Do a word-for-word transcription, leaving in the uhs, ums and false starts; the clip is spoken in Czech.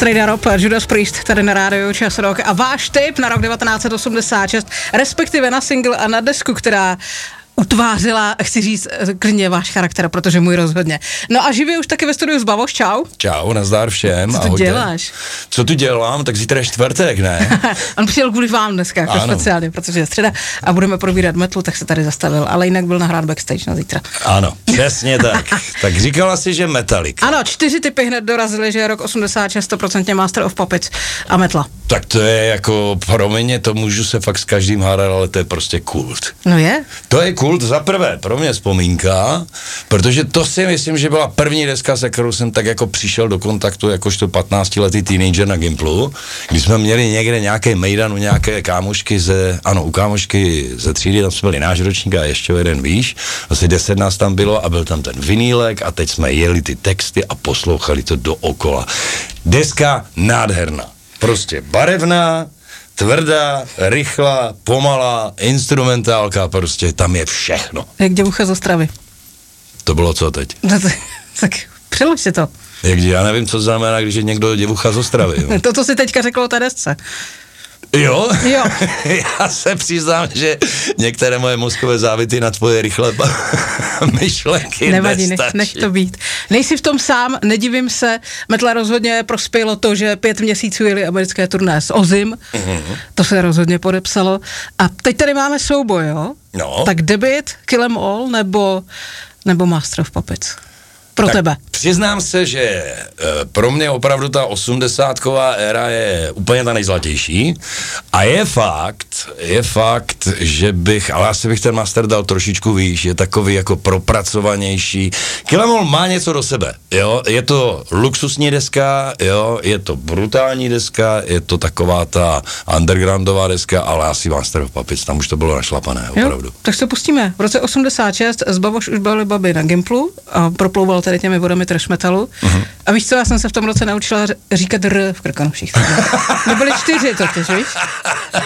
Strejda Rob, Judas Priest, tady na rádiu Čas Rock a váš tip na rok devatenáct set osmdesát šest, respektive na single a na desku, která utvářila, chci říct, klidně váš charakter, protože můj rozhodně. No a živě už taky ve studiu s Bavoš, čau. Čau, nazdar všem. Co tu ahojte. děláš? Co tu dělám? Tak zítra je čtvrtek, ne? On přijel kvůli vám dneska, jako ano. Speciálně, protože je středa a budeme probírat metlu, tak se tady zastavil, ale jinak byl nahrát backstage na zítra. Ano, přesně tak. Tak říkala si, že Metallica. Ano, čtyři typy hned dorazily, že je rok osmdesát šest, sto procent Master of Puppets a metla. Tak to je jako, pro mě to můžu se fakt s každým hádat, ale to je prostě kult. No je? To je kult za prvé, pro mě vzpomínka, protože to si myslím, že byla první deska, se kterou jsem tak jako přišel do kontaktu, jakožto patnáctiletý teenager na Gimplu, když jsme měli někde nějaký mejdan u nějaké kámošky ze, ano, u kámošky ze třídy, tam jsme byli náš ročník a ještě jeden výš, asi deset nás tam bylo a byl tam ten vinýlek a teď jsme jeli ty texty a poslouchali to dookola. Deska nádherná, prostě barevná, tvrdá, rychlá, pomalá, instrumentálka, prostě tam je všechno. Jak děvucha z Ostravy. To bylo co teď? No to, tak přelož si to. Jak, já nevím, co znamená, když je někdo děvucha z Ostravy. Jo? To, co si teďka řekl o té desce. Jo? Jo. Já se přiznám, že některé moje mozkové závity na tvoje rychlé myšlenky nevadí, nech, nestačí. nech to být. Nejsi v tom sám, nedivím se, Metla rozhodně prospělo to, že pět měsíců jeli americké turné s Ozim, mm-hmm. To se rozhodně podepsalo. A teď tady máme souboj, jo? No. Tak debut, Kill 'Em All, nebo, nebo Master of Puppets? Pro tak tebe. Přiznám se, že e, pro mě opravdu ta osmdesátková éra je úplně ta nejzlatější a je fakt, je fakt, že bych, ale asi bych ten master dal trošičku výš, je takový jako propracovanější. Kill 'Em All má něco do sebe, jo, je to luxusní deska, jo, je to brutální deska, je to taková ta undergroundová deska, ale asi Master of Puppets, tam už to bylo našlapané, opravdu. Jo, tak se pustíme. V roce osmdesát šest z Bavoš už byly baby na Gimplu a proplouval tady těmi vodami trash metalu. Uh-huh. A víš co, já jsem se v tom roce naučila říkat R v Krkonoších. Nebyly čtyři totiž, víš?